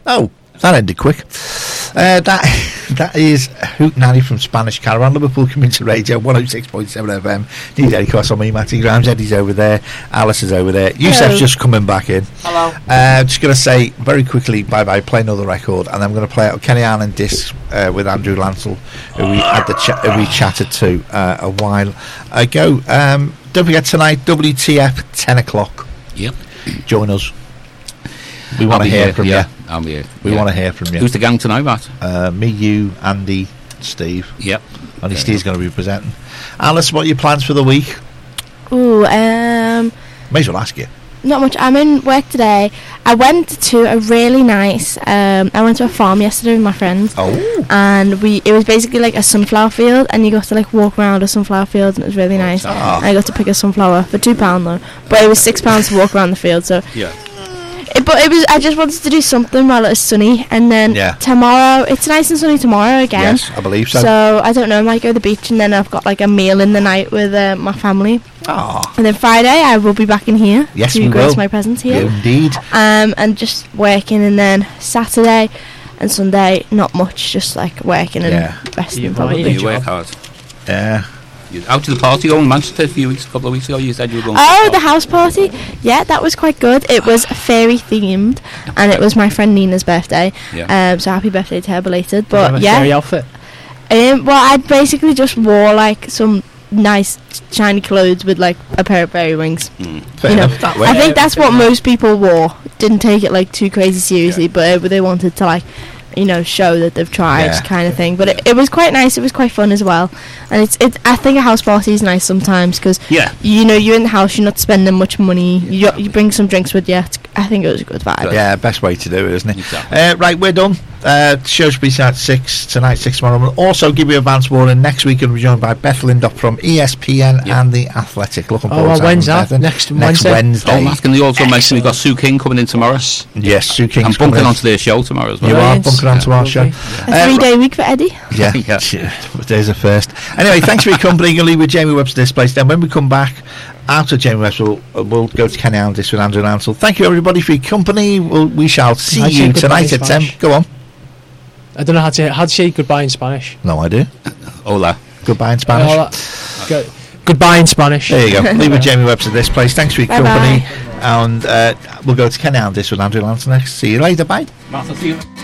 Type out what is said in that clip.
Oh, that ended quick. That is Hootenanny from Spanish Caravan. Liverpool Community Radio 106.7 FM. Need Eddie Cross on me, Matty Grimes. Eddie's over there. Alice is over there. Yusef's just coming back in. Hello. Just going to say very quickly bye-bye, play another record, and then I'm going to play out Kenny Allen disc with Andrew Lancel, who we had who we chatted to a while ago. Don't forget tonight, WTF 10 o'clock. Yep. Join us. We want to hear from you. I'll be here. We want to hear from you. Who's the gang tonight, Matt? Me, you, Andy, Steve. Yep. Only Steve's going to be presenting. Alice, what are your plans for the week? Ooh, May as well ask you. not much. I'm in work today. I went to a really nice. I went to a farm yesterday with my friends. Oh. And it was basically like a sunflower field, and you got to like walk around a sunflower field, and it was really nice. And I got to pick a sunflower for £2 though, but it was £6 to walk around the field. So yeah. But it was. I just wanted to do something while it was sunny, and then tomorrow it's nice and sunny tomorrow again. Yes, I believe so. So I don't know. I might go to the beach, and then I've got like a meal in the night with my family. Oh. And then Friday I will be back in here to grace my presence here. Yeah, indeed. And just working, and then Saturday and Sunday not much, just like working and resting. Probably. You work hard. Yeah. Out to the party going in Manchester a couple of weeks ago. You said you were going. Oh, the house party. Yeah, that was quite good. It was fairy themed, and it was my friend Nina's birthday. Yeah. So happy birthday to her, belated. But yeah, fairy outfit. Well, I basically just wore like some nice shiny clothes with like a pair of fairy wings. Fair enough, that way. I think that's what most people wore. Didn't take it like too crazy seriously, but they wanted to like, show that they've tried, kind of thing. But it was quite nice. It was quite fun as well. And I think a house party is nice sometimes because you're in the house, you're not spending much money. You bring some drinks with you. I think it was a good vibe. Yeah, best way to do it, isn't it? Exactly. Right, we're done. The show should be at 6 tonight, 6 tomorrow. We'll also give you advance warning. Next week we'll be joined by Beth Lindop from ESPN and The Athletic. Looking forward to when's that? Next Wednesday. Oh, Matt, can you also mention we've got Sue King coming in tomorrow? Yes, Sue King. I'm bunking onto their show tomorrow as well. You are bunking onto our show. A 3-day week for Eddie. Yeah, there's a first. Anyway, thanks for your company. You'll leave with Jamie Webster this place. Then when we come back out of Jamie Webster, we'll go to Kenny Allen with Andrew Lancel. Thank you everybody for your company. We shall see you tonight at 10. Go on. I don't know how to say goodbye in Spanish. No, I do. Hola. Goodbye in Spanish. Goodbye in Spanish. There you go. Leave with Jamie Webster this place. Thanks for your company. And we'll go to Kenny Allen with Andrew Lancel next. See you later. Bye. Martha, see you.